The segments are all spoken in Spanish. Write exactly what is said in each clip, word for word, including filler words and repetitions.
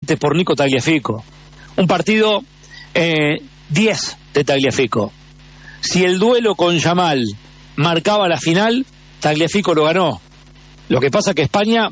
por Nico Tagliafico. Un partido eh, diez de Tagliafico. Si el duelo con Yamal marcaba la final, Tagliafico lo ganó. Lo que pasa es que España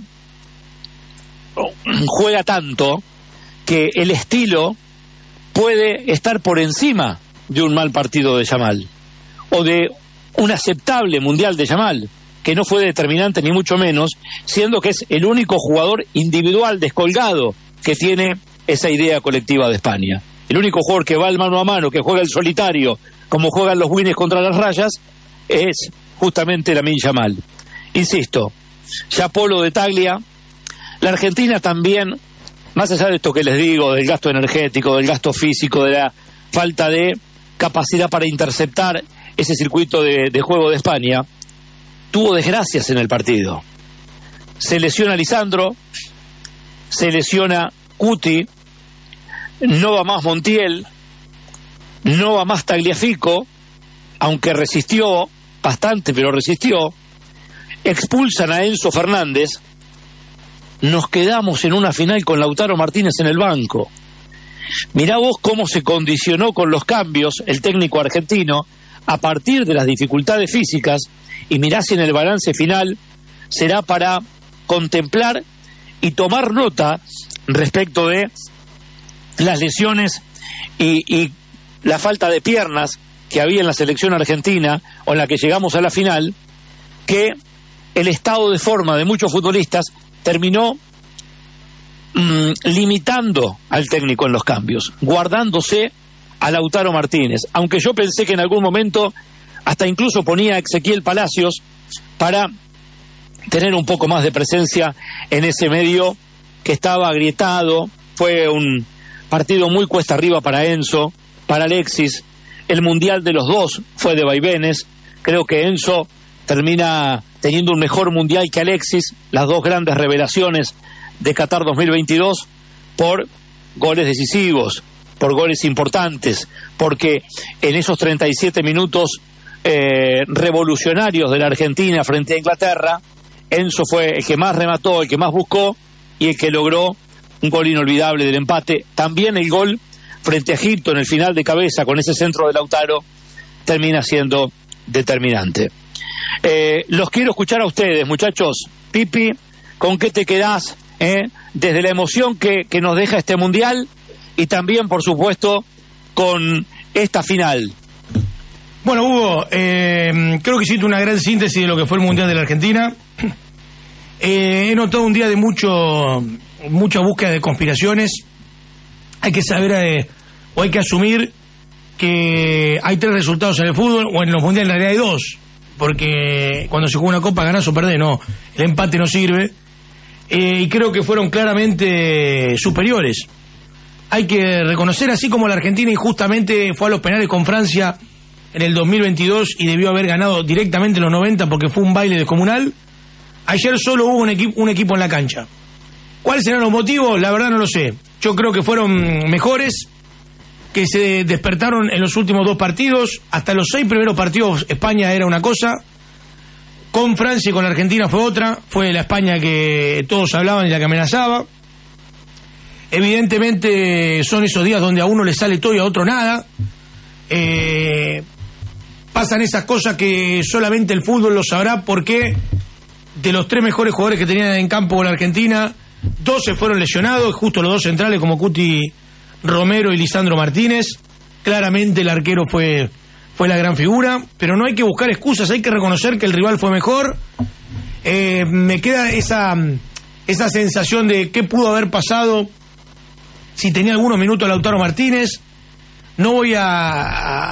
juega tanto que el estilo puede estar por encima de un mal partido de Yamal o de un aceptable mundial de Yamal, que no fue determinante ni mucho menos, siendo que es el único jugador individual descolgado que tiene esa idea colectiva de España. El único jugador que va al mano a mano, que juega el solitario, como juegan los Winnies contra las Rayas, es justamente Lamine Yamal. Insisto, ya Polo de Taglia, la Argentina también, más allá de esto que les digo, del gasto energético, del gasto físico, de la falta de capacidad para interceptar ese circuito de, de juego de España, tuvo desgracias en el partido. Se lesiona Lisandro, se lesiona Cuti, no va más Montiel, no va más Tagliafico, aunque resistió bastante, pero resistió. Expulsan a Enzo Fernández. Nos quedamos en una final con Lautaro Martínez en el banco. Mirá vos cómo se condicionó con los cambios el técnico argentino a partir de las dificultades físicas, y mirá si en el balance final será para contemplar y tomar nota respecto de las lesiones y, y la falta de piernas que había en la selección argentina, o en la que llegamos a la final, que el estado de forma de muchos futbolistas terminó mmm, limitando al técnico en los cambios, guardándose a Lautaro Martínez, aunque yo pensé que en algún momento hasta incluso ponía a Ezequiel Palacios para tener un poco más de presencia en ese medio que estaba agrietado. Fue un partido muy cuesta arriba para Enzo, para Alexis. El mundial de los dos fue de vaivenes. Creo que Enzo termina teniendo un mejor mundial que Alexis, las dos grandes revelaciones de Qatar dos mil veintidós, por goles decisivos, por goles importantes, porque en esos treinta y siete minutos eh, revolucionarios de la Argentina frente a Inglaterra, Enzo fue el que más remató, el que más buscó y el que logró un gol inolvidable del empate. También el gol frente a Egipto en el final de cabeza con ese centro de Lautaro termina siendo determinante. Eh, los quiero escuchar a ustedes, muchachos. Pipi, ¿con qué te quedás eh? desde la emoción que, que nos deja este mundial y también, por supuesto, con esta final? Bueno, Hugo, eh, creo que hiciste una gran síntesis de lo que fue el mundial de la Argentina. Eh, he notado un día de mucho mucha búsqueda de conspiraciones. Hay que saber eh, o hay que asumir que hay tres resultados en el fútbol, o en los mundiales en realidad hay dos, porque cuando se juega una copa ganás o perdés, no, el empate no sirve, eh, y creo que fueron claramente superiores. Hay que reconocer, así como la Argentina injustamente fue a los penales con Francia en el dos mil veintidós y debió haber ganado directamente en los noventa porque fue un baile descomunal, ayer solo hubo un, equi- un equipo en la cancha. ¿Cuáles serán los motivos? La verdad no lo sé. Yo creo que fueron mejores, que se despertaron en los últimos dos partidos. Hasta los seis primeros partidos España era una cosa, con Francia y con la Argentina fue otra. Fue la España que todos hablaban y la que amenazaba. Evidentemente son esos días donde a uno le sale todo y a otro nada. Eh, pasan esas cosas que solamente el fútbol lo sabrá, porque de los tres mejores jugadores que tenían en campo la Argentina, dos se fueron lesionados, justo los dos centrales como Cuti Romero y Lisandro Martínez. Claramente el arquero fue, fue la gran figura, pero no hay que buscar excusas, hay que reconocer que el rival fue mejor. Eh, me queda esa, esa sensación de qué pudo haber pasado si tenía algunos minutos Lautaro Martínez. No voy a,